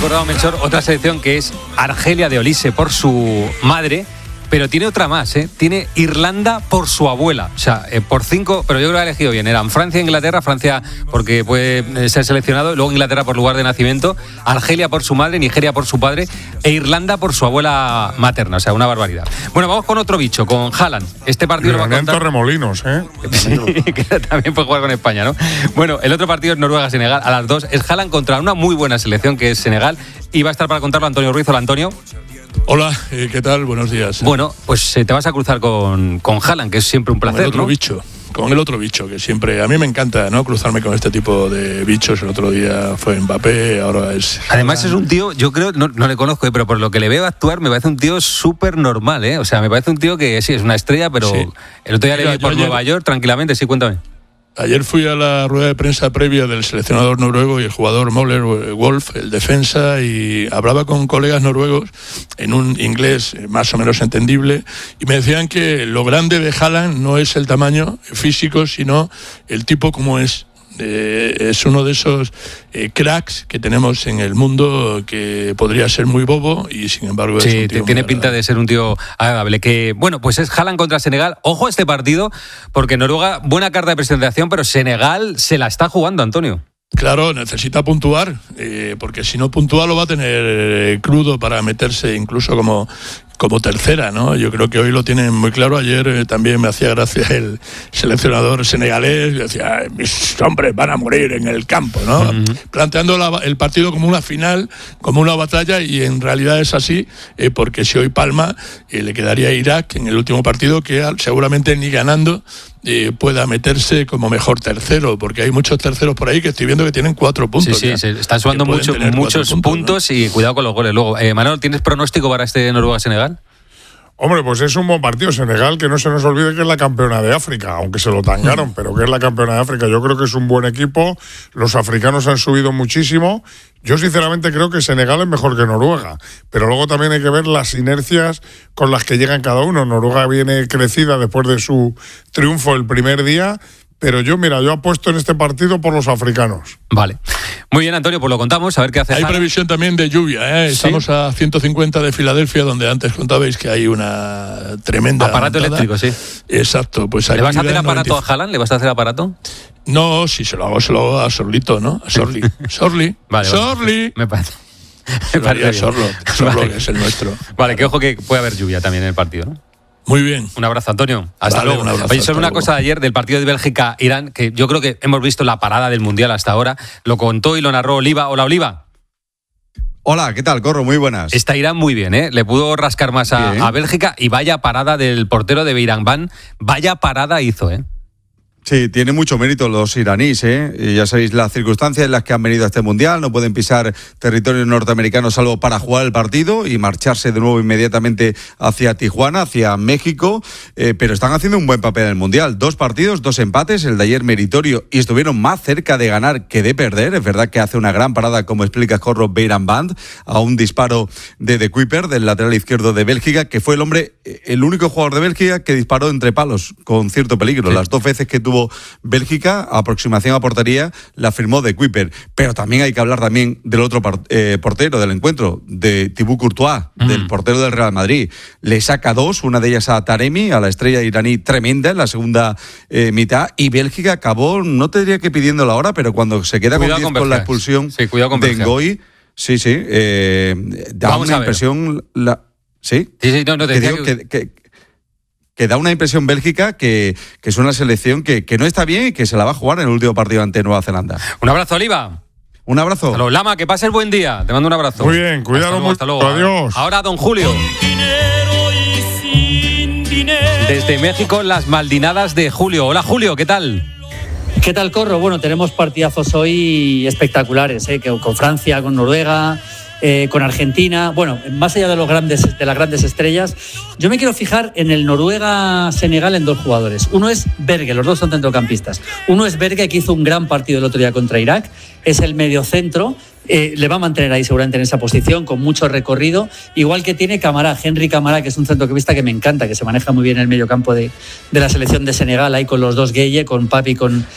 recordado, Melchor, otra selección que es Argelia de Olise por su madre, pero tiene otra más, ¿eh? Tiene Irlanda por su abuela. O sea, por 5, pero yo creo que ha elegido bien. Eran Francia e Inglaterra, Francia porque puede ser seleccionado, luego Inglaterra por lugar de nacimiento, Argelia por su madre, Nigeria por su padre e Irlanda por su abuela materna. O sea, una barbaridad. Bueno, vamos con otro bicho, con Haaland. Este partido lo va a contar... Torremolinos, ¿eh? Sí, que también puede jugar con España, ¿no? Bueno, el otro partido es Noruega-Senegal a las 2. Es Haaland contra una muy buena selección que es Senegal. Y va a estar para contarlo Antonio Ruiz. Hola, Antonio. Hola, ¿qué tal? Buenos días. Bueno, pues te vas a cruzar con Haaland, que es siempre un placer, con el otro ¿no? bicho, con el otro bicho, que siempre... A mí me encanta, ¿no?, cruzarme con este tipo de bichos. El otro día fue Mbappé, ahora es... Además es un tío, yo creo, no le conozco, pero por lo que le veo actuar, me parece un tío súper normal, ¿eh? O sea, me parece un tío que sí, es una estrella, pero sí. El otro día le vi por Nueva York, tranquilamente, sí, cuéntame. Ayer fui a la rueda de prensa previa del seleccionador noruego y el jugador Møller Wolf, el defensa, y hablaba con colegas noruegos en un inglés más o menos entendible y me decían que lo grande de Haaland no es el tamaño físico, sino el tipo como es. Es uno de esos cracks que tenemos en el mundo, que podría ser muy bobo y sin embargo es un tío tiene pinta de ser un tío agradable. Que bueno, pues es Haaland contra Senegal. Ojo a este partido, porque Noruega, buena carta de presentación, pero Senegal se la está jugando, Antonio. Claro, necesita puntuar, porque si no puntúa lo va a tener crudo para meterse incluso como tercera, ¿no? Yo creo que hoy lo tienen muy claro. Ayer también me hacía gracia el seleccionador senegalés, decía, mis hombres van a morir en el campo, ¿no? Uh-huh. Planteando el partido como una final, como una batalla, y en realidad es así, porque si hoy palma, le quedaría a Irak en el último partido, que seguramente ni ganando pueda meterse como mejor tercero, porque hay muchos terceros por ahí que estoy viendo que tienen 4 puntos. Sí, se están sumando muchos puntos, ¿no? Y cuidado con los goles luego. Manolo, ¿tienes pronóstico para este Noruega-Senegal? Hombre, pues es un buen partido. Senegal, que no se nos olvide que es la campeona de África, aunque se lo tangaron, pero que es la campeona de África. Yo creo que es un buen equipo. Los africanos han subido muchísimo. Yo sinceramente creo que Senegal es mejor que Noruega, pero luego también hay que ver las inercias con las que llegan cada uno. Noruega viene crecida después de su triunfo el primer día, pero yo apuesto en este partido por los africanos. Vale. Muy bien, Antonio, pues lo contamos, a ver qué hace. Hay previsión también de lluvia, ¿eh? Estamos a 150 de Filadelfia, donde antes contabais que hay una tremenda... Aparato eléctrico, sí. Exacto. Pues ¿Le vas a hacer aparato a Haaland? ¿Le vas a hacer aparato? No, si se lo hago a Sorlito, ¿no? A Sorli. Vale, Sorli. Me parece. Sorlo, vale. Que es el nuestro. Vale, que ojo que puede haber lluvia también en el partido, ¿no? Muy bien. Un abrazo, Antonio. Hasta luego. Oye, solo una cosa de ayer del partido de Bélgica-Irán, que yo creo que hemos visto la parada del Mundial hasta ahora. Lo contó y lo narró Oliva. Hola, Oliva. Hola, ¿qué tal, Corro? Muy buenas. Está Irán muy bien, ¿eh? Le pudo rascar más a Bélgica, y vaya parada del portero de Beirangban. Vaya parada hizo, ¿eh? Sí, tiene mucho mérito los iraníes, ¿eh? Y ya sabéis las circunstancias en las que han venido a este Mundial. No pueden pisar territorio norteamericano salvo para jugar el partido y marcharse de nuevo inmediatamente hacia Tijuana, hacia México. Pero están haciendo un buen papel en el Mundial. 2 partidos, 2 empates, el de ayer meritorio, y estuvieron más cerca de ganar que de perder. Es verdad que hace una gran parada, como explica Corro, Beirangban, a un disparo de De Kuyper, del lateral izquierdo de Bélgica, que fue el único jugador de Bélgica que disparó entre palos con cierto peligro. Sí. Las 2 veces que tuvo Bélgica, aproximación a portería, la firmó De Kuyper. Pero también hay que hablar también del otro portero del encuentro, de Thibaut Courtois, del portero del Real Madrid. Le saca 2, una de ellas a Taremi, a la estrella iraní tremenda en la segunda mitad, y Bélgica acabó, no te diría que pidiendo la hora, pero cuando se queda con la expulsión de Ngoy, da una impresión... Que da una impresión Bélgica que es una selección que no está bien y que se la va a jugar en el último partido ante Nueva Zelanda. Un abrazo, Oliva. Un abrazo. Hasta luego. Lama, que pases buen día. Te mando un abrazo. Muy bien, cuidado mucho. Hasta luego. Adiós. Ahora, don Julio. Desde México, las Maldinadas de Julio. Hola, Julio, ¿qué tal? ¿Qué tal, Corro? Bueno, tenemos partidazos hoy espectaculares, con Francia, con Noruega, con Argentina. Bueno, más allá de las grandes estrellas, yo me quiero fijar en el Noruega-Senegal en 2 jugadores. Uno es Berge, los 2 son centrocampistas. Uno es Berge, que hizo un gran partido el otro día contra Irak. Es el mediocentro. Le va a mantener ahí seguramente en esa posición, con mucho recorrido, igual que tiene Camara, Henry Camara, que es un centrocampista que me encanta, que se maneja muy bien en el medio campo de la selección de Senegal, ahí con los 2 Gueye, con Papi, con